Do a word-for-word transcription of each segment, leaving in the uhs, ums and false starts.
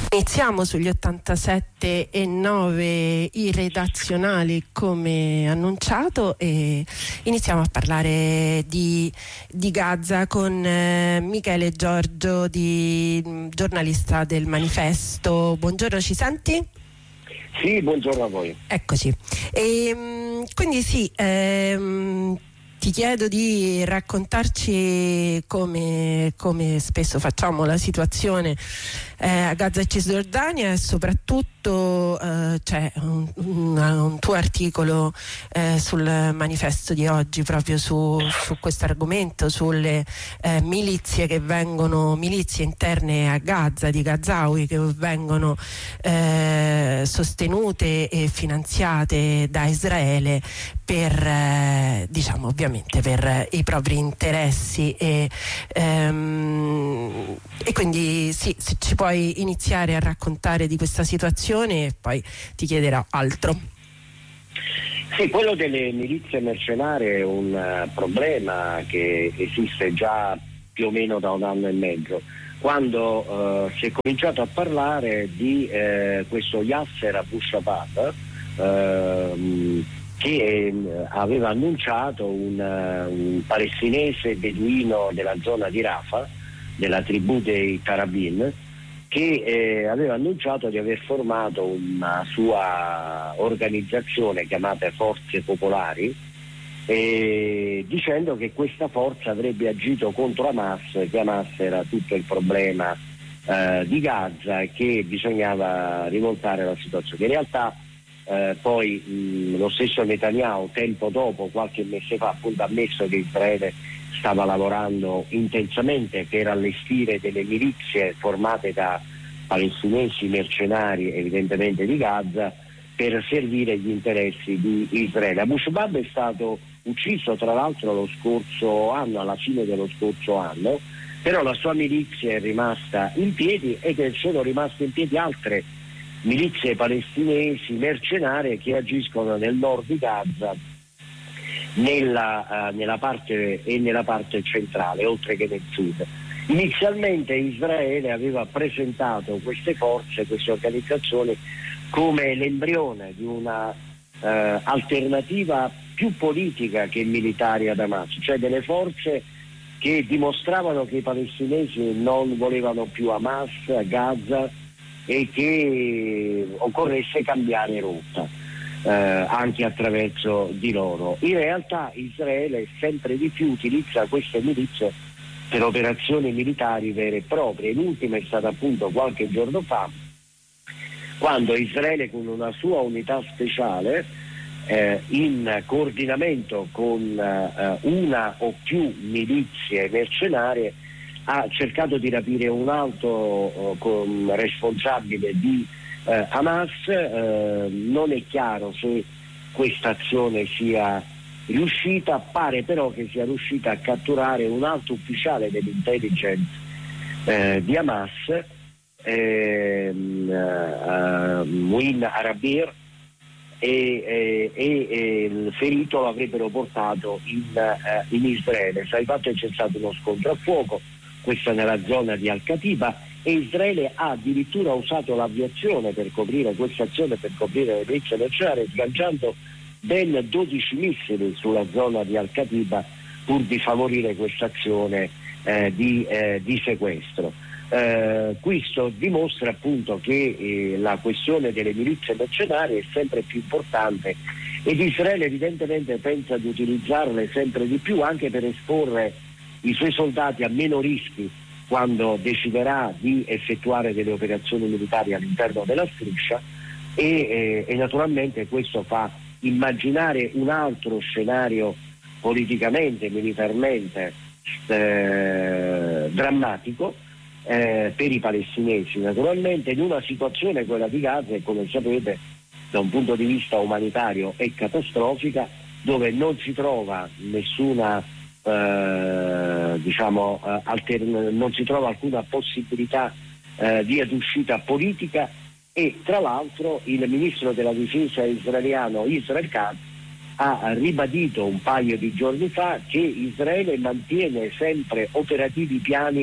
Iniziamo sugli ottantasette e nove i redazionali come annunciato e iniziamo a parlare di, di Gaza con eh, Michele Giorgio, di, giornalista del Manifesto. Buongiorno, ci senti? Sì, buongiorno a voi. Eccoci. E, quindi sì, ehm, ti chiedo di raccontarci come, come spesso facciamo la situazione eh, a Gaza e Cisgiordania, e soprattutto eh, c'è un, un, un tuo articolo eh, sul Manifesto di oggi proprio su, su questo argomento, sulle eh, milizie che vengono, milizie interne a Gaza, di Gazawi, che vengono eh, sostenute e finanziate da Israele per eh, diciamo ovviamente per i propri interessi e, ehm, e quindi sì, se ci puoi iniziare a raccontare di questa situazione e poi ti chiederò altro. Sì, quello delle milizie mercenarie è un uh, problema che esiste già più o meno da un anno e mezzo, quando uh, si è cominciato a parlare di uh, questo Yasser Abu Shabab, uh, che eh, aveva annunciato un, uh, un palestinese beduino della zona di Rafah, della tribù dei Tarabin, che eh, aveva annunciato di aver formato una sua organizzazione chiamata Forze Popolari, eh, dicendo che questa forza avrebbe agito contro Hamas, che Hamas era tutto il problema eh, di Gaza e che bisognava rivoltare la situazione. In realtà Eh, poi mh, lo stesso Netanyahu tempo dopo, qualche mese fa, appunto ha ammesso che Israele stava lavorando intensamente per allestire delle milizie formate da palestinesi mercenari evidentemente di Gaza per servire gli interessi di Israele. Abu Shabab è stato ucciso tra l'altro lo scorso anno, alla fine dello scorso anno, però la sua milizia è rimasta in piedi ed sono rimaste in piedi altre milizie palestinesi mercenarie che agiscono nel nord di Gaza, nella, uh, nella parte e nella parte centrale, oltre che nel sud. Inizialmente Israele aveva presentato queste forze, queste organizzazioni, come l'embrione di una uh, alternativa più politica che militare ad Hamas, cioè delle forze che dimostravano che i palestinesi non volevano più Hamas a Gaza e che occorresse cambiare rotta eh, anche attraverso di loro. In realtà Israele sempre di più utilizza queste milizie per operazioni militari vere e proprie. L'ultima è stata appunto qualche giorno fa, quando Israele con una sua unità speciale eh, in coordinamento con eh, una o più milizie mercenarie ha cercato di rapire un alto uh, responsabile di uh, Hamas. Uh, non è chiaro se questa azione sia riuscita, pare però che sia riuscita a catturare un alto ufficiale dell'intelligence uh, di Hamas, eh, uh, Muin Arabir, e, e, e il ferito lo avrebbero portato in, uh, in Israele. Sai fatto che c'è stato uno scontro a fuoco, questa nella zona di Al-Katiba, e Israele ha addirittura usato l'aviazione per coprire questa azione, per coprire le milizie mercenarie, sganciando ben dodici missili sulla zona di Al-Katiba pur di favorire questa azione eh, di, eh, di sequestro. Eh, questo dimostra appunto che eh, la questione delle milizie mercenarie è sempre più importante ed Israele evidentemente pensa di utilizzarle sempre di più anche per esporre i suoi soldati a meno rischi quando deciderà di effettuare delle operazioni militari all'interno della striscia e, eh, e naturalmente questo fa immaginare un altro scenario politicamente, militarmente eh, drammatico eh, per i palestinesi, naturalmente in una situazione, quella di Gaza, e come sapete da un punto di vista umanitario è catastrofica, dove non si trova nessuna Eh, diciamo eh, altern- non si trova alcuna possibilità eh, di uscita politica e tra l'altro il ministro della difesa israeliano Israel Katz ha ribadito un paio di giorni fa che Israele mantiene sempre operativi piani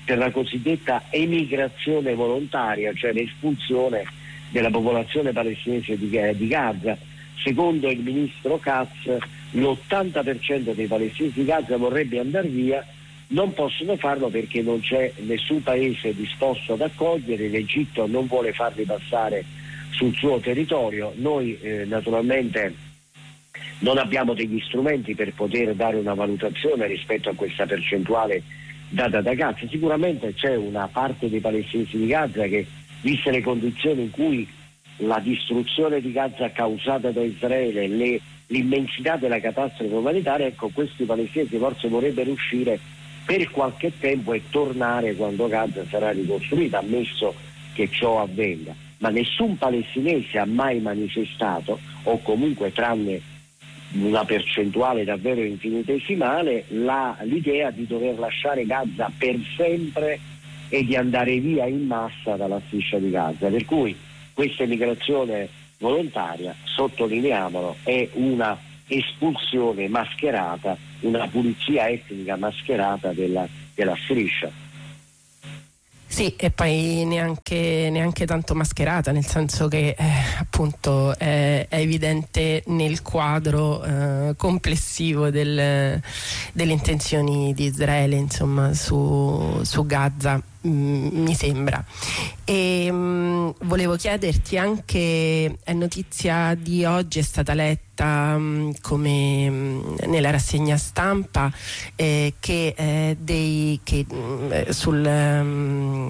per la cosiddetta emigrazione volontaria, cioè l'espulsione della popolazione palestinese di, di Gaza. Secondo il ministro Katz, l'ottanta per cento dei palestinesi di Gaza vorrebbe andare via, non possono farlo perché non c'è nessun paese disposto ad accogliere, l'Egitto non vuole farli passare sul suo territorio. Noi eh, naturalmente non abbiamo degli strumenti per poter dare una valutazione rispetto a questa percentuale data da Gaza. Sicuramente c'è una parte dei palestinesi di Gaza che, viste le condizioni in cui la distruzione di Gaza causata da Israele, le, l'immensità della catastrofe umanitaria, ecco, questi palestinesi forse vorrebbero uscire per qualche tempo e tornare quando Gaza sarà ricostruita, ammesso che ciò avvenga. Ma nessun palestinese ha mai manifestato, o comunque tranne una percentuale davvero infinitesimale, la, l'idea di dover lasciare Gaza per sempre e di andare via in massa dalla striscia di Gaza. Per cui questa emigrazione volontaria, sottolineiamolo, è una espulsione mascherata, una pulizia etnica mascherata della, della striscia. Sì, e poi neanche, neanche tanto mascherata, nel senso che eh, appunto eh, è evidente nel quadro eh, complessivo del, delle intenzioni di Israele, insomma, su, su Gaza, mh, mi sembra. E mh, volevo chiederti anche, è notizia di oggi, è stata letta mh, come mh, nella rassegna stampa eh, che, eh, dei, che mh, sul mh,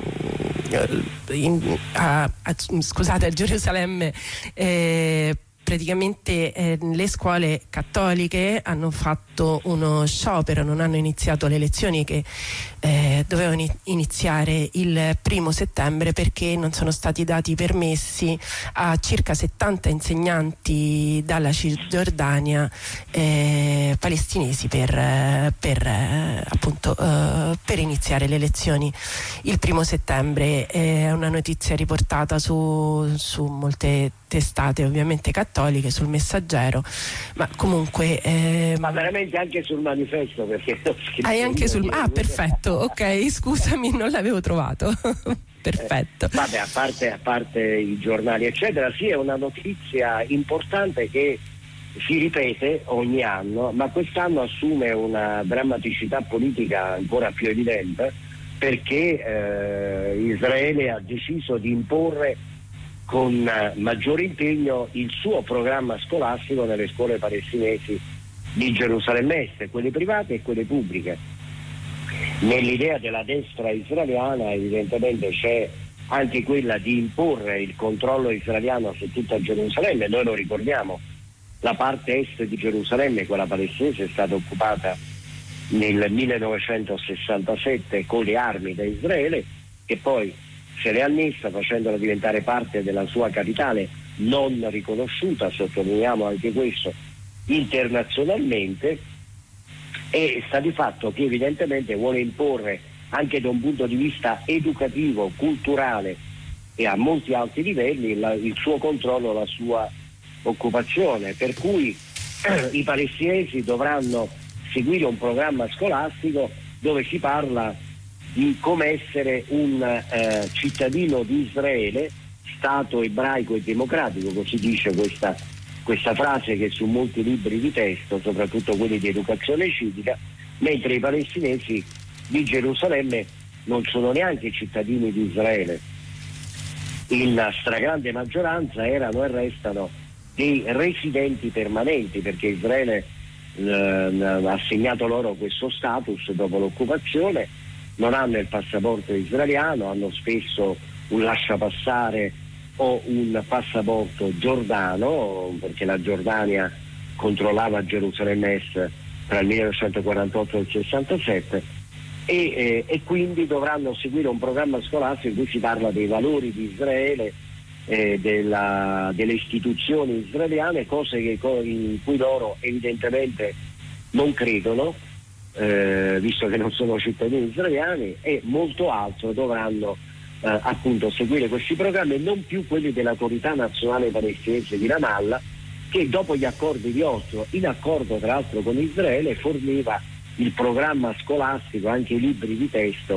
in, a, a, scusate a Gerusalemme eh, praticamente eh, le scuole cattoliche hanno fatto uno sciopero, non hanno iniziato le lezioni che eh, dovevano iniziare il primo settembre perché non sono stati dati permessi a circa settanta insegnanti dalla Cisgiordania eh, palestinesi per, per eh, appunto eh, per iniziare le lezioni il primo settembre. È una notizia riportata su, su molte testate ovviamente cattoliche, sul Messaggero, ma comunque eh, ma veramente anche sul Manifesto, perché hai anche sul ah perfetto, ok, scusami, non l'avevo trovato. Perfetto. Eh, vabbè, a parte, a parte i giornali eccetera, sì, è una notizia importante che si ripete ogni anno, ma quest'anno assume una drammaticità politica ancora più evidente perché eh, Israele ha deciso di imporre con maggiore impegno il suo programma scolastico nelle scuole palestinesi di Gerusalemme Est, quelle private e quelle pubbliche. Nell'idea della destra israeliana evidentemente c'è anche quella di imporre il controllo israeliano su tutta Gerusalemme. Noi lo ricordiamo, la parte est di Gerusalemme, quella palestinese, è stata occupata nel millenovecentosessantasette con le armi da Israele, che poi se l'è annessa facendola diventare parte della sua capitale non riconosciuta, sottolineiamo anche questo, internazionalmente, e sta di fatto che evidentemente vuole imporre anche da un punto di vista educativo, culturale e a molti altri livelli la, il suo controllo, la sua occupazione, per cui eh, i palestinesi dovranno seguire un programma scolastico dove si parla di come essere un eh, cittadino di Israele, Stato ebraico e democratico, così dice questa, questa frase che è su molti libri di testo, soprattutto quelli di educazione civica, mentre i palestinesi di Gerusalemme non sono neanche cittadini di Israele. In stragrande maggioranza erano e restano dei residenti permanenti, perché Israele eh, ha assegnato loro questo status dopo l'occupazione. Non hanno il passaporto israeliano, hanno spesso un lasciapassare o un passaporto giordano, perché la Giordania controllava Gerusalemme Est tra il millenovecentoquarantotto e il sessantasette, e, eh, e quindi dovranno seguire un programma scolastico in cui si parla dei valori di Israele, eh, della, delle istituzioni israeliane, cose che, in cui loro evidentemente non credono, Eh, visto che non sono cittadini israeliani, e molto altro. Dovranno eh, appunto seguire questi programmi e non più quelli dell'autorità nazionale palestinese di Ramallah, che dopo gli accordi di Oslo, in accordo tra l'altro con Israele, forniva il programma scolastico, anche i libri di testo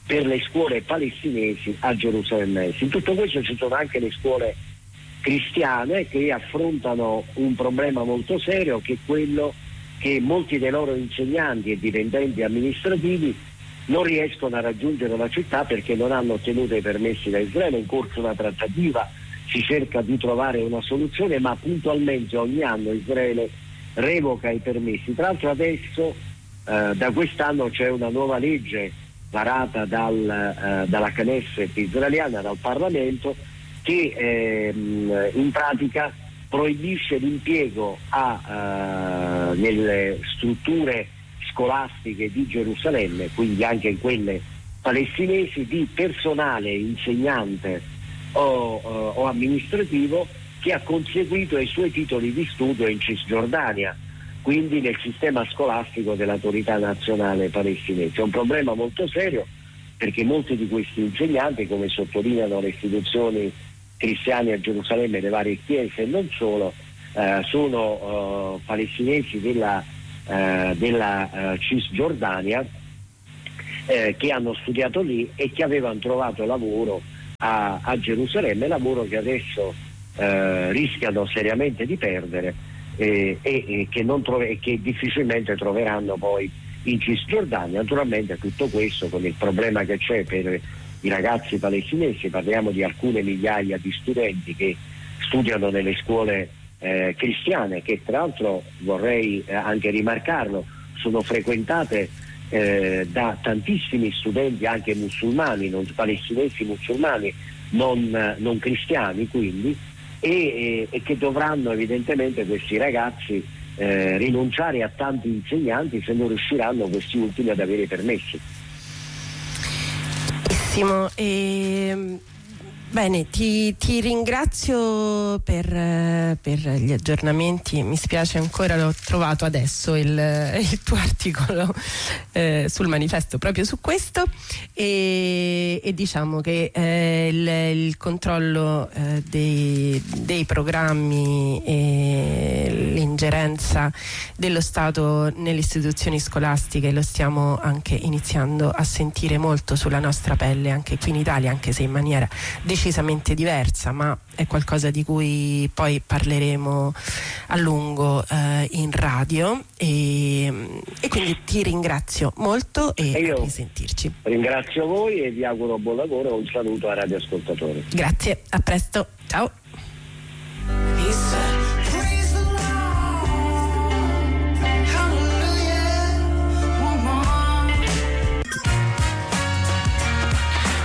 per le scuole palestinesi a Gerusalemme Est. In tutto questo ci sono anche le scuole cristiane che affrontano un problema molto serio, che è quello che molti dei loro insegnanti e dipendenti amministrativi non riescono a raggiungere la città perché non hanno ottenuto i permessi da Israele. È in corso una trattativa, si cerca di trovare una soluzione, ma puntualmente ogni anno Israele revoca i permessi. Tra l'altro adesso eh, da quest'anno c'è una nuova legge varata dal, eh, dalla Knesset israeliana, dal Parlamento, che eh, in pratica proibisce l'impiego a, uh, nelle strutture scolastiche di Gerusalemme, quindi anche in quelle palestinesi, di personale insegnante o, uh, o amministrativo che ha conseguito i suoi titoli di studio in Cisgiordania, quindi nel sistema scolastico dell'autorità nazionale palestinese. È un problema molto serio perché molti di questi insegnanti, come sottolineano le istituzioni cristiane a Gerusalemme, le varie chiese e non solo, eh, sono eh, palestinesi della, eh, della eh, Cisgiordania eh, che hanno studiato lì e che avevano trovato lavoro a, a Gerusalemme, lavoro che adesso eh, rischiano seriamente di perdere eh, e, e, che non trove, e che difficilmente troveranno poi in Cisgiordania. Naturalmente tutto questo con il problema che c'è per i ragazzi palestinesi, parliamo di alcune migliaia di studenti che studiano nelle scuole eh, cristiane, che tra l'altro vorrei eh, anche rimarcarlo, sono frequentate eh, da tantissimi studenti anche musulmani, non palestinesi musulmani, non, non cristiani quindi, e, e, e che dovranno evidentemente questi ragazzi eh, rinunciare a tanti insegnanti se non riusciranno questi ultimi ad avere i permessi. E, bene, ti, ti ringrazio per, per gli aggiornamenti. Mi spiace ancora, l'ho trovato adesso il, il tuo articolo eh, sul manifesto proprio su questo e, e diciamo che eh, il, il controllo eh, dei, dei programmi e l'ingerenza dello Stato nelle istituzioni scolastiche lo stiamo anche iniziando a sentire molto sulla nostra pelle anche qui in Italia, anche se in maniera decisamente diversa, ma è qualcosa di cui poi parleremo a lungo eh, in radio e, e quindi ti ringrazio molto e, e a risentirci. Ringrazio voi e vi auguro buon lavoro e un saluto ai radioascoltatori. Grazie, a presto, ciao.